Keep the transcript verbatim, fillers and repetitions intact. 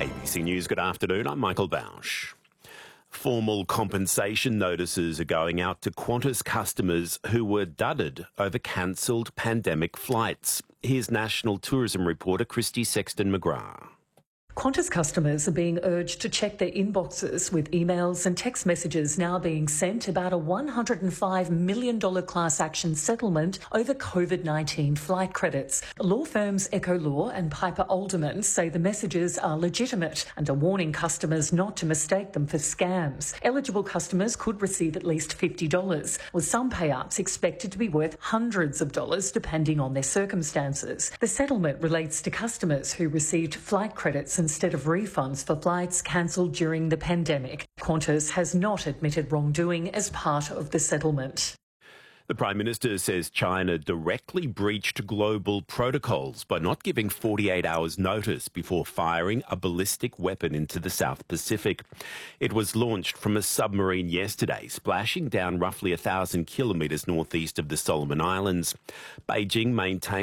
A B C News, good afternoon. I'm Michael Bausch. Formal compensation notices are going out to Qantas customers who were dudded over cancelled pandemic flights. Here's National Tourism reporter Christy Sexton-McGrath. Qantas customers are being urged to check their inboxes, with emails and text messages now being sent about a one hundred five million dollars class action settlement over COVID nineteen flight credits. Law firms Echo Law and Piper Alderman say the messages are legitimate and are warning customers not to mistake them for scams. Eligible customers could receive at least fifty dollars, with some payouts expected to be worth hundreds of dollars depending on their circumstances. The settlement relates to customers who received flight credits and instead of refunds for flights cancelled during the pandemic. Qantas has not admitted wrongdoing as part of the settlement. The Prime Minister says China directly breached global protocols by not giving forty-eight hours notice before firing a ballistic weapon into the South Pacific. It was launched from a submarine yesterday, splashing down roughly one thousand kilometres northeast of the Solomon Islands. Beijing maintained